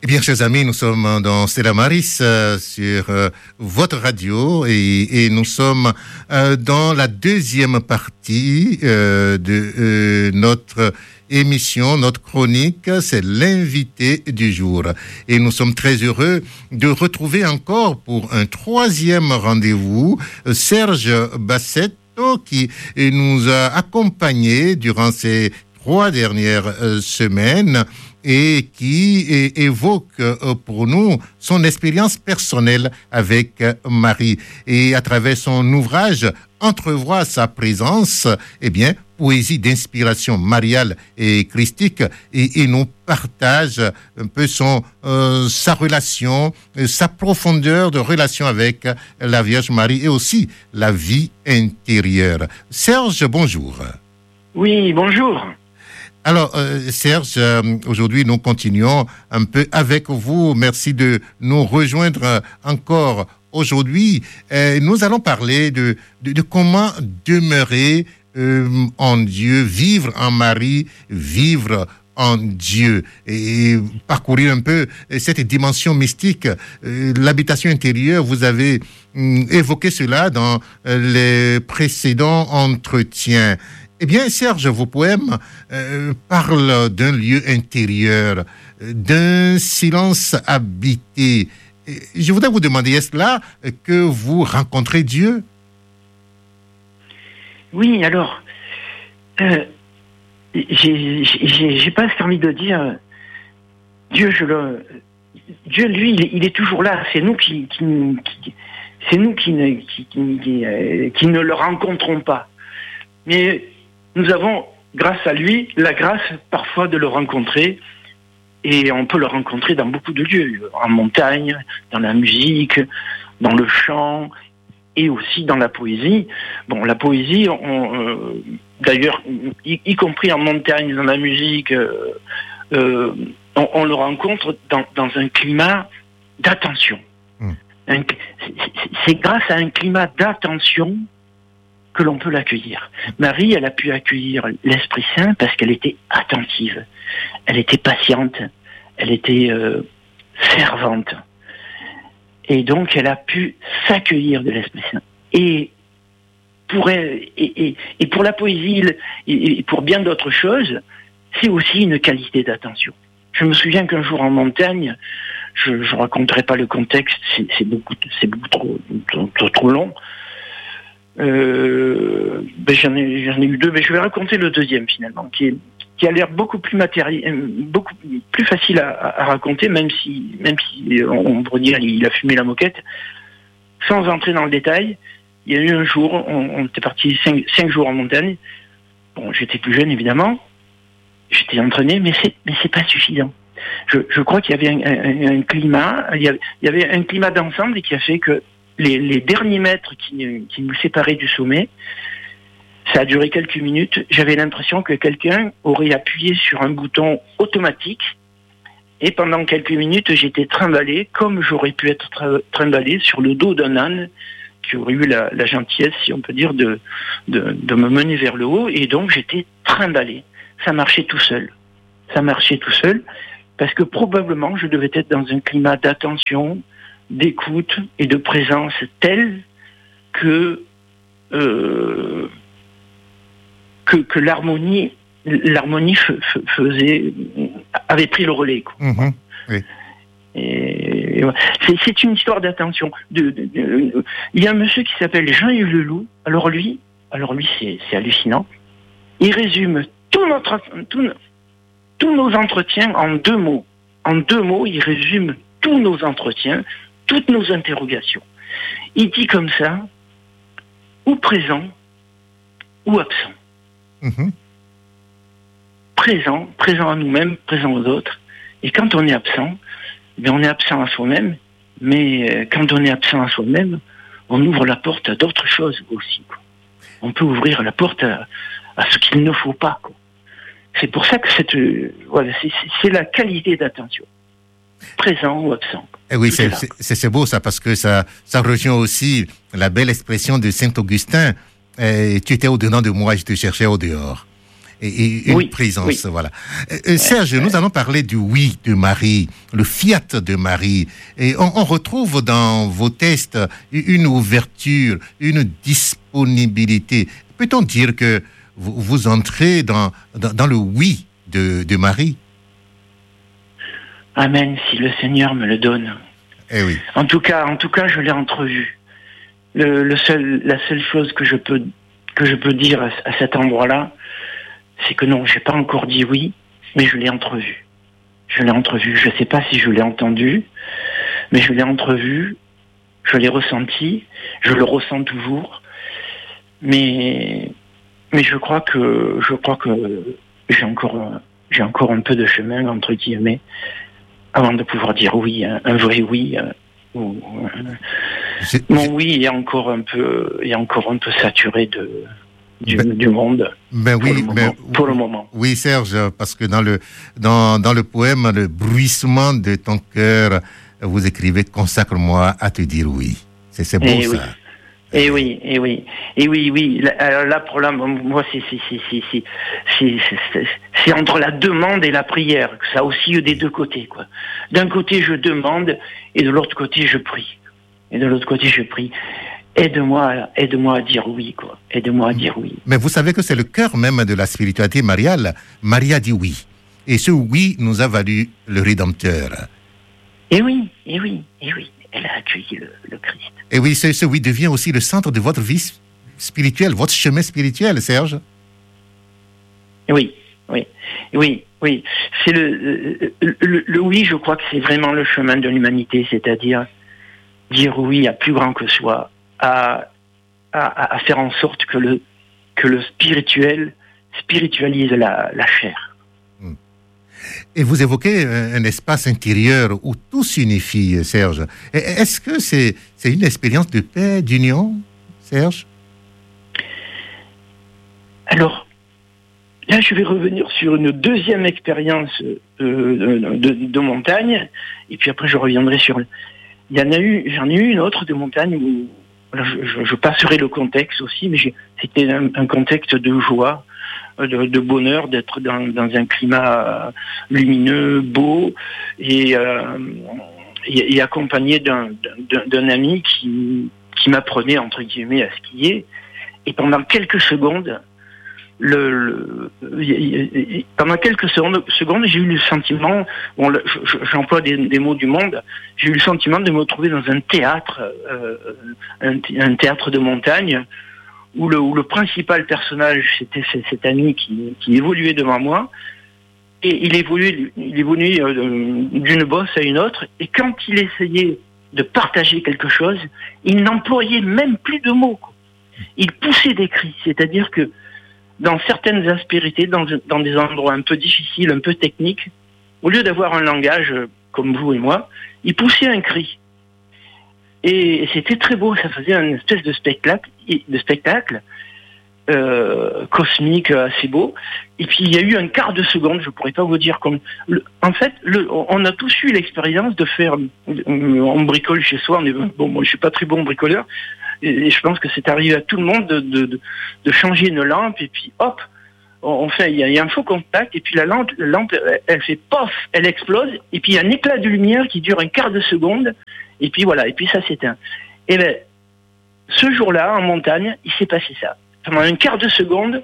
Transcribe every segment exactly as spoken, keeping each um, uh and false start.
bien, chers amis, nous sommes dans Stella Maris euh, sur euh, votre radio et, et nous sommes euh, dans la deuxième partie euh, de euh, notre émission, notre chronique, c'est l'invité du jour. Et nous sommes très heureux de retrouver encore pour un troisième rendez-vous Serge Bassetto qui nous a accompagnés durant ces trois dernières euh, semaines et qui é- évoque euh, pour nous son expérience personnelle avec euh, Marie. Et à travers son ouvrage, entrevoit sa présence, eh bien, poésie d'inspiration mariale et christique, et, et nous partage un peu son, euh, sa relation, euh, sa profondeur de relation avec la Vierge Marie et aussi la vie intérieure. Serge, bonjour. Oui, bonjour. Alors, euh, Serge, euh, aujourd'hui, nous continuons un peu avec vous. Merci de nous rejoindre euh, encore aujourd'hui. Euh, nous allons parler de, de, de comment demeurer euh, en Dieu, vivre en Marie, vivre en Dieu et parcourir un peu cette dimension mystique, euh, l'habitation intérieure. Vous avez euh, évoqué cela dans euh, les précédents entretiens. Eh bien, Serge, vos poèmes euh, parlent d'un lieu intérieur, d'un silence habité. Je voudrais vous demander, est-ce là que vous rencontrez Dieu? Oui, alors, euh, j'ai, j'ai, j'ai pas envie de dire Dieu, je le, Dieu, lui, il est, il est toujours là. C'est nous qui, qui, qui c'est nous qui ne, qui, qui, qui, euh, qui ne le rencontrons pas. Mais nous avons, grâce à lui, la grâce parfois de le rencontrer. Et on peut le rencontrer dans beaucoup de lieux, en montagne, dans la musique, dans le chant, et aussi dans la poésie. Bon, la poésie, on, euh, d'ailleurs, y, y compris en montagne, dans la musique, euh, euh, on, on le rencontre dans, dans un climat d'attention. Mmh. Un, c'est, c'est grâce à un climat d'attention que l'on peut l'accueillir. Marie, elle a pu accueillir l'Esprit Saint parce qu'elle était attentive, elle était patiente, elle était euh, servante. Et donc, elle a pu s'accueillir de l'Esprit Saint. Et pour, elle, et, et, et pour la poésie et pour bien d'autres choses, c'est aussi une qualité d'attention. Je me souviens qu'un jour en montagne, je ne raconterai pas le contexte, c'est, c'est, beaucoup, c'est beaucoup trop, trop, trop long. Euh, ben j'en ai, j'en ai eu deux, mais je vais raconter le deuxième finalement, qui est, qui a l'air beaucoup plus matériel, beaucoup plus facile à, à raconter, même si, même si on, on pourrait dire il a fumé la moquette. Sans entrer dans le détail, il y a eu un jour, on, on était parti cinq, cinq jours en montagne. Bon, j'étais plus jeune évidemment, j'étais entraîné, mais c'est, mais c'est pas suffisant. Je, je crois qu'il y avait un, un, un climat, il y avait, il y avait un climat d'ensemble qui a fait que Les, les derniers mètres qui, qui nous séparaient du sommet, ça a duré quelques minutes. J'avais l'impression que quelqu'un aurait appuyé sur un bouton automatique et pendant quelques minutes, j'étais trimballé comme j'aurais pu être trimballé sur le dos d'un âne qui aurait eu la, la gentillesse, si on peut dire, de, de, de me mener vers le haut. Et donc, j'étais trimballé. Ça marchait tout seul. Ça marchait tout seul parce que probablement, je devais être dans un climat d'attention, d'écoute et de présence telle que euh, que, que l'harmonie l'harmonie f- f- faisait avait pris le relais quoi. Mmh, oui. Et, et c'est, c'est une histoire d'attention. De, de, de, il y a un monsieur qui s'appelle Jean-Yves Leloup. Alors lui, alors lui c'est, c'est hallucinant. Il résume tout notre tout, tous nos entretiens en deux mots. En deux mots, il résume tous nos entretiens, toutes nos interrogations. Il dit comme ça, ou présent, ou absent. Mmh. Présent, présent à nous-mêmes, présent aux autres. Et quand on est absent, bien on est absent à soi-même, mais quand on est absent à soi-même, on ouvre la porte à d'autres choses aussi. Quoi. On peut ouvrir la porte à, à ce qu'il ne faut pas. Quoi. C'est pour ça que cette, euh, voilà, c'est, c'est la qualité d'attention. Présent ou absent. Eh oui, c'est, c'est, c'est, c'est beau ça, parce que ça, ça rejoint aussi la belle expression de Saint Augustin. Eh, tu étais au-dedans de moi, je te cherchais au dehors. et, et une oui, présence. Oui. Voilà. Euh, Serge, nous allons parler du oui de Marie, le fiat de Marie. Et on, on retrouve dans vos textes une ouverture, une disponibilité. Peut-on dire que vous, vous entrez dans, dans, dans le oui de, de Marie? Amen, si le Seigneur me le donne. Eh oui. En tout cas, en tout cas, je l'ai entrevu. Le, le seul, la seule chose que je peux que je peux dire à, à cet endroit-là, c'est que non, j'ai pas encore dit oui, mais je l'ai entrevu. Je l'ai entrevu. Je sais pas si je l'ai entendu, mais je l'ai entrevu. Je l'ai ressenti. Je le ressens toujours. Mais mais je crois que je crois que j'ai encore j'ai encore un peu de chemin entre guillemets avant de pouvoir dire oui, un, un vrai oui. Ou, euh, mon oui est encore un peu est encore un peu saturé de du, ben, du monde. Ben oui, pour le moment, ben, pour le moment. Oui, Serge, parce que dans le dans dans le poème Le bruissement de ton cœur, vous écrivez consacre-moi à te dire oui. C'est c'est beau et ça. Oui. Et oui, et oui, et oui, oui. Alors là, pour là, moi, c'est c'est c'est c'est c'est c'est c'est, c'est entre la demande et la prière. Ça oscille des deux côtés, quoi. D'un côté, je demande, et de l'autre côté, je prie. Et de l'autre côté, je prie. Aide-moi, aide-moi à dire oui, quoi. Aide-moi à dire oui. Mais vous savez que c'est le cœur même de la spiritualité mariale. Marie a dit oui, et ce oui nous a valu le Rédempteur. Et oui, et oui, et oui. Elle a accueilli le, le Christ. Et oui, ce, ce oui devient aussi le centre de votre vie spirituelle, votre chemin spirituel, Serge. Oui, oui, oui, oui. C'est le, le, le, le oui, je crois que c'est vraiment le chemin de l'humanité, c'est-à-dire dire oui à plus grand que soi, à, à, à faire en sorte que le, que le spirituel spiritualise la, la chair. Et vous évoquez un espace intérieur où tout s'unifie, Serge. Est-ce que c'est, c'est une expérience de paix, d'union, Serge? Alors, là, je vais revenir sur une deuxième expérience euh, de, de, de montagne, et puis après, je reviendrai sur... Il y en a eu, j'en ai eu une autre de montagne où... Alors, je, je, je passerai le contexte aussi, mais j'ai, c'était un, un contexte de joie, De, de bonheur d'être dans, dans un climat lumineux, beau et, euh, et, et accompagné d'un, d'un, d'un ami qui, qui m'apprenait entre guillemets à skier. Et pendant quelques secondes, le, le pendant quelques secondes, secondes, j'ai eu le sentiment, bon, le, j'emploie des, des mots du monde, j'ai eu le sentiment de me retrouver dans un théâtre, euh, un, un théâtre de montagne. Où le, où le principal personnage, c'était cet ami qui, qui évoluait devant moi, et il évoluait, il évoluait euh, d'une bosse à une autre, et quand il essayait de partager quelque chose, il n'employait même plus de mots, quoi. Il poussait des cris, c'est-à-dire que dans certaines aspérités, dans, dans des endroits un peu difficiles, un peu techniques, au lieu d'avoir un langage comme vous et moi, il poussait un cri. Et c'était très beau, ça faisait une espèce de spectacle, de spectacle euh, cosmique assez beau. Et puis il y a eu un quart de seconde, je pourrais pas vous dire comme. Le, en fait, le, on a tous eu l'expérience de faire. On bricole chez soi. On est, bon, moi je suis pas très bon bricoleur, et, et je pense que c'est arrivé à tout le monde de, de, de, de changer une lampe et puis hop, on fait. Il y, y a un faux contact et puis la lampe, la lampe, elle fait pof, elle explose et puis il y a un éclat de lumière qui dure un quart de seconde. Et puis voilà, et puis ça s'éteint. Et bien, ce jour-là, en montagne, il s'est passé ça. Pendant un quart de seconde,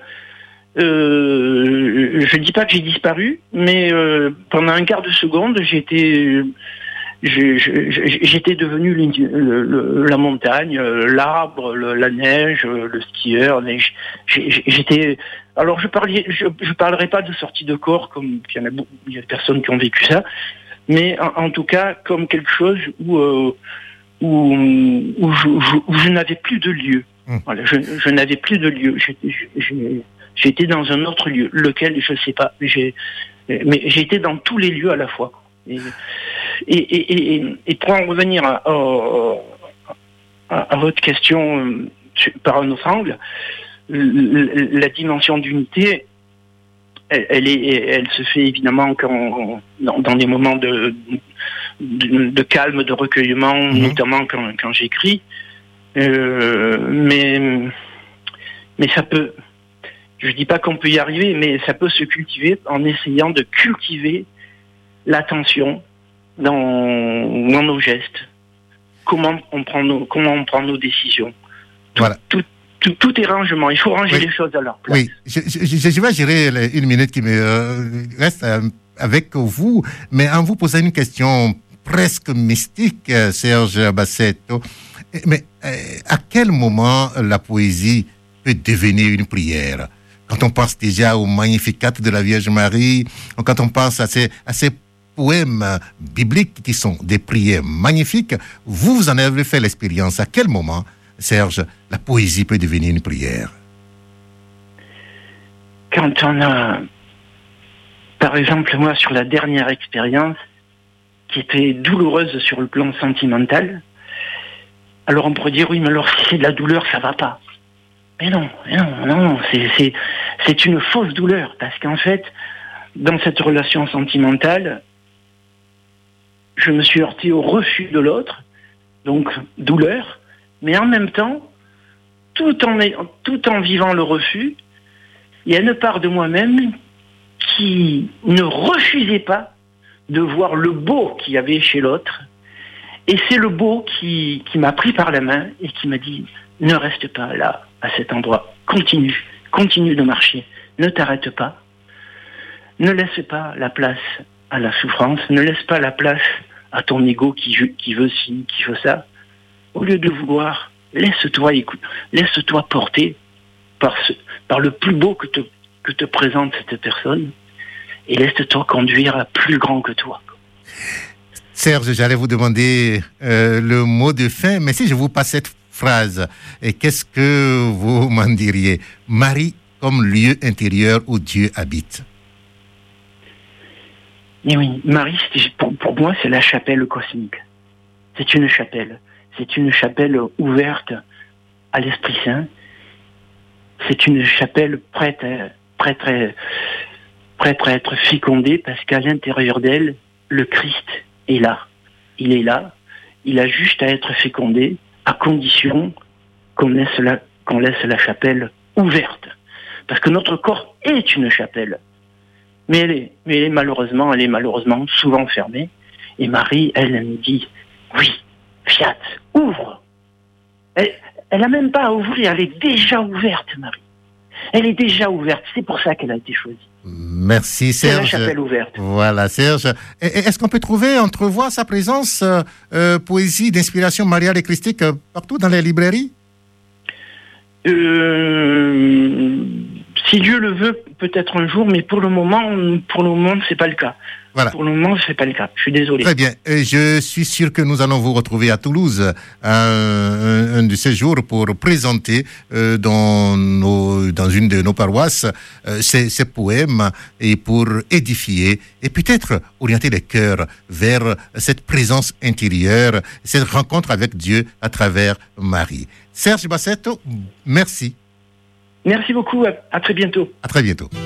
euh, je ne dis pas que j'ai disparu, mais euh, pendant un quart de seconde, j'étais, j'étais devenu le, le, la montagne, l'arbre, le, la neige, le skieur. J'étais. Alors je parlais, je, je parlerai pas de sortie de corps comme il y en a beaucoup, il y a des personnes qui ont vécu ça. Mais en, en tout cas, comme quelque chose où euh, où, où, je, je, où je n'avais plus de lieu. Mmh. Voilà, je, je n'avais plus de lieu. J'étais dans un autre lieu, lequel je ne sais pas. J'ai, mais j'étais dans tous les lieux à la fois. Et, et, et, et, et pour en revenir à, à, à votre question par un autre angle, la dimension d'unité. Elle, elle, est, elle se fait évidemment quand, dans, dans des moments de, de, de calme, de recueillement, mmh. notamment quand, quand j'écris. Euh, mais, mais ça peut, Je dis pas qu'on peut y arriver, mais ça peut se cultiver en essayant de cultiver l'attention dans, dans nos gestes. Comment on prend nos, comment on prend nos décisions. Tout, voilà. tout, tout, tout est rangement. Il faut ranger oui. les choses à leur place. Oui, je, je, je vais gérer une minute qui me euh, reste euh, avec vous, mais en vous posant une question presque mystique, euh, Serge Bassetto. Mais euh, à quel moment la poésie peut devenir une prière? Quand on pense déjà au Magnificat de la Vierge Marie, quand on pense à ces, à ces poèmes bibliques qui sont des prières magnifiques, vous, vous en avez fait l'expérience. À quel moment, Serge, la poésie peut devenir une prière? Quand on a, par exemple, moi, sur la dernière expérience, qui était douloureuse sur le plan sentimental, alors on pourrait dire, oui, mais alors si c'est de la douleur, ça va pas. Mais non, non, non, c'est, c'est, c'est une fausse douleur, parce qu'en fait, dans cette relation sentimentale, je me suis heurté au refus de l'autre, donc douleur, mais en même temps, tout en, tout en vivant le refus, il y a une part de moi-même qui ne refusait pas de voir le beau qu'il y avait chez l'autre, et c'est le beau qui, qui m'a pris par la main et qui m'a dit, ne reste pas là, à cet endroit. Continue, continue de marcher. Ne t'arrête pas. Ne laisse pas la place à la souffrance. Ne laisse pas la place à ton ego qui, qui veut ci, qui veut ça. Au lieu de vouloir, laisse-toi écoute, laisse-toi porter par, ce, par le plus beau que te, que te présente cette personne et laisse-toi conduire à plus grand que toi. Serge, j'allais vous demander euh, le mot de fin, mais si je vous passe cette phrase, et qu'est-ce que vous m'en diriez? Marie comme lieu intérieur où Dieu habite. Et oui, Marie, pour, pour moi, c'est la chapelle cosmique. C'est une chapelle. C'est une chapelle ouverte à l'Esprit Saint. C'est une chapelle prête à, prête à, prête à être fécondée parce qu'à l'intérieur d'elle, le Christ est là. Il est là. Il a juste à être fécondé à condition qu'on laisse la, qu'on laisse la chapelle ouverte. Parce que notre corps est une chapelle. Mais elle est, mais elle est malheureusement, elle est malheureusement souvent fermée. Et Marie, elle, elle me dit, oui, fiat, ouvre. Elle, elle a même pas à ouvrir, elle est déjà ouverte, Marie. Elle est déjà ouverte, c'est pour ça qu'elle a été choisie. Merci Serge. C'est la chapelle ouverte. Voilà Serge. Et, est-ce qu'on peut trouver, entrevoir sa présence, euh, euh, poésie d'inspiration mariale et christique euh, partout dans les librairies? euh, Si Dieu le veut, peut-être un jour, mais pour le moment, pour le moment, c'est pas le cas. Voilà. Pour le moment, c'est pas le cas. Je suis désolé. Très bien. Et je suis sûr que nous allons vous retrouver à Toulouse un, un, un de ces jours pour présenter euh, dans, nos, dans une de nos paroisses euh, ces, ces poèmes et pour édifier et peut-être orienter les cœurs vers cette présence intérieure, cette rencontre avec Dieu à travers Marie. Serge Bassetto, merci. Merci beaucoup. À, à très bientôt. À très bientôt.